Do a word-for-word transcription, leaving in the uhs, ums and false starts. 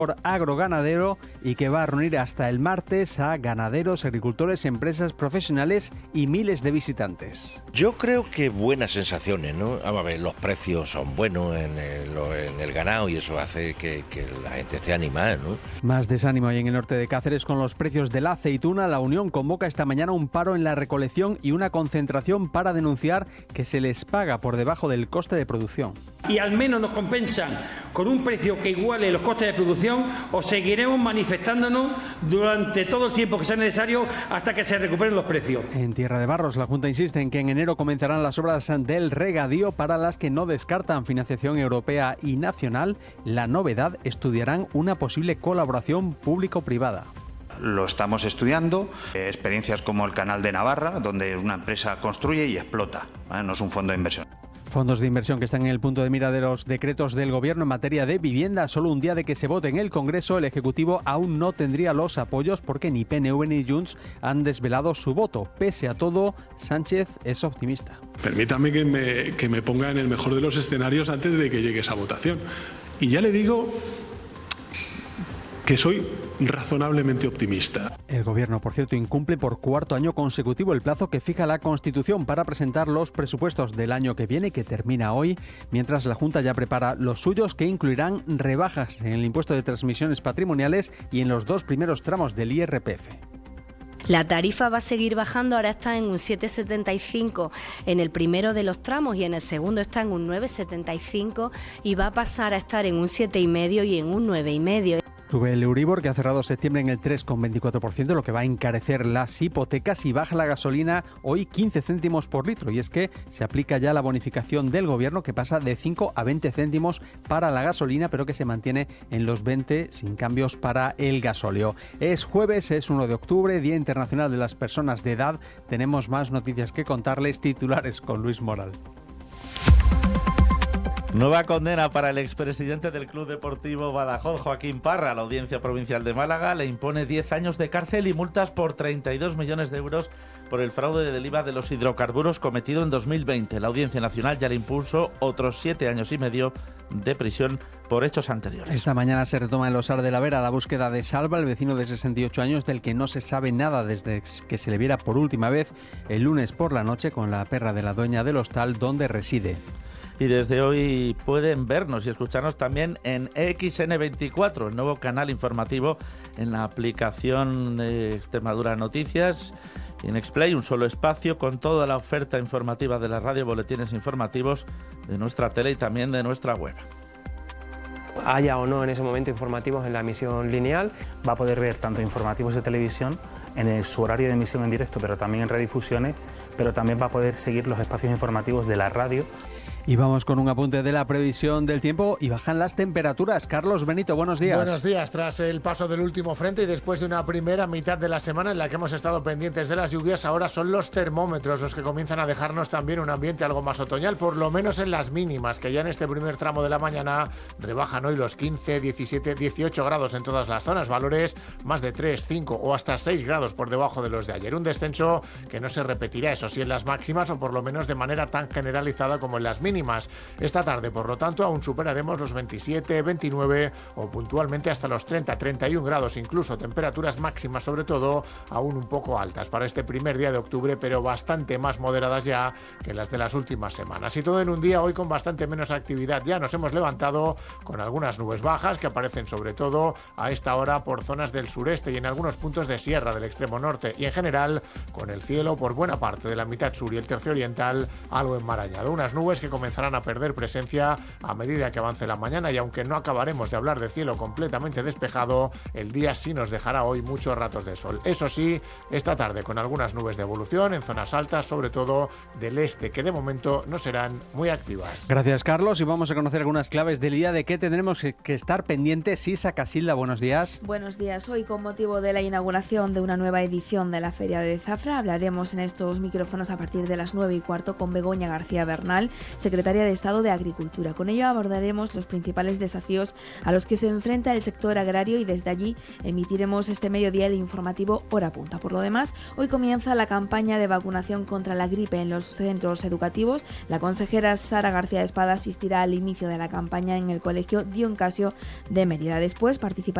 agroganadero y que va a reunir hasta el martes a ganaderos, agricultores, empresas profesionales y miles de visitantes. Yo creo que buenas sensaciones, ¿no? Vamos a ver, los precios son buenos en el, en el ganado y eso hace que, que la gente esté animada, ¿no? Más desánimo ahí en el norte de Cáceres con los precios de la aceituna. La Unión convoca esta mañana un paro en la recolección y una concentración para denunciar que se les paga por debajo del coste de producción. Y al menos nos compensan con un precio que iguale los costes de producción, o seguiremos manifestándonos durante todo el tiempo que sea necesario hasta que se recuperen los precios. En Tierra de Barros, la Junta insiste en que en enero comenzarán las obras del regadío, para las que no descartan financiación europea y nacional. La novedad: estudiarán una posible colaboración público-privada. Lo estamos estudiando, eh, experiencias como el Canal de Navarra, donde una empresa construye y explota, ¿vale? No es un fondo de inversión. Fondos de inversión que están en el punto de mira de los decretos del Gobierno en materia de vivienda. Solo un día de que se vote en el Congreso, el Ejecutivo aún no tendría los apoyos porque ni P N V ni Junts han desvelado su voto. Pese a todo, Sánchez es optimista. Permítame que me, que me ponga en el mejor de los escenarios antes de que llegue esa votación. Y ya le digo que soy razonablemente optimista. El Gobierno, por cierto, incumple por cuarto año consecutivo el plazo que fija la Constitución para presentar los presupuestos del año que viene, que termina hoy, mientras la Junta ya prepara los suyos, que incluirán rebajas en el impuesto de transmisiones patrimoniales y en los dos primeros tramos del I R P F. La tarifa va a seguir bajando, ahora está en un siete coma setenta y cinco en el primero de los tramos y en el segundo está en un nueve coma setenta y cinco y va a pasar a estar en un siete coma cinco y en un nueve coma cinco. Sube el Euribor, que ha cerrado septiembre en el tres coma veinticuatro por ciento, lo que va a encarecer las hipotecas, y baja la gasolina hoy quince céntimos por litro. Y es que se aplica ya la bonificación del Gobierno, que pasa de cinco a veinte céntimos para la gasolina, pero que se mantiene en los veinte sin cambios para el gasóleo. Es jueves, es uno de octubre, Día Internacional de las Personas de Edad. Tenemos más noticias que contarles. Titulares con Luis Moral. Nueva condena para el expresidente del Club Deportivo Badajoz, Joaquín Parra. La Audiencia Provincial de Málaga le impone diez años de cárcel y multas por treinta y dos millones de euros por el fraude del I V A de los hidrocarburos cometido en dos mil veinte. La Audiencia Nacional ya le impuso otros siete años y medio de prisión por hechos anteriores. Esta mañana se retoma en Losar de la Vera la búsqueda de Salva, el vecino de sesenta y ocho años del que no se sabe nada desde que se le viera por última vez el lunes por la noche con la perra de la dueña del hostal donde reside. Y desde hoy pueden vernos y escucharnos también en X N veinticuatro, el nuevo canal informativo en la aplicación de Extremadura Noticias. Y en Explay, un solo espacio con toda la oferta informativa de la radio, boletines informativos de nuestra tele y también de nuestra web. Haya o no en ese momento informativos en la emisión lineal, va a poder ver tanto informativos de televisión en el, su horario de emisión en directo, pero también en redifusiones, pero también va a poder seguir los espacios informativos de la radio. Y vamos con un apunte de la previsión del tiempo y bajan las temperaturas. Carlos Benito, buenos días. Buenos días. Tras el paso del último frente y después de una primera mitad de la semana en la que hemos estado pendientes de las lluvias, ahora son los termómetros los que comienzan a dejarnos también un ambiente algo más otoñal, por lo menos en las mínimas, que ya en este primer tramo de la mañana rebajan hoy los quince, diecisiete, dieciocho grados en todas las zonas, valores más de tres, cinco o hasta seis grados por debajo de los de ayer. Un descenso que no se repetirá, eso sí, en las máximas, o por lo menos de manera tan generalizada como en las mínimas. Mínimas. Esta tarde, por lo tanto, aún superaremos los veintisiete, veintinueve o puntualmente hasta los treinta, treinta y uno grados, incluso temperaturas máximas, sobre todo, aún un poco altas para este primer día de octubre, pero bastante más moderadas ya que las de las últimas semanas. Y todo en un día hoy con bastante menos actividad. Ya nos hemos levantado con algunas nubes bajas que aparecen sobre todo a esta hora por zonas del sureste y en algunos puntos de sierra del extremo norte, y en general con el cielo por buena parte de la mitad sur y el tercio oriental algo enmarañado. Unas nubes que comenzarán a perder presencia a medida que avance la mañana, y aunque no acabaremos de hablar de cielo completamente despejado, el día sí nos dejará hoy muchos ratos de sol. Eso sí, esta tarde con algunas nubes de evolución en zonas altas, sobre todo del este, que de momento no serán muy activas. Gracias, Carlos, y vamos a conocer algunas claves del día de qué tendremos que estar pendientes. Isa Casilda, buenos días. Buenos días. Hoy, con motivo de la inauguración de una nueva edición de la Feria de Zafra, hablaremos en estos micrófonos a partir de las nueve y cuarto con Begoña García Bernal, secretaria secretaria de Estado de Agricultura. Con ello abordaremos los principales desafíos a los que se enfrenta el sector agrario y desde allí emitiremos este mediodía el informativo Hora Punta. Por lo demás, hoy comienza la campaña de vacunación contra la gripe en los centros educativos. La consejera Sara García Espada asistirá al inicio de la campaña en el Colegio Dion Casio de Mérida. Después participará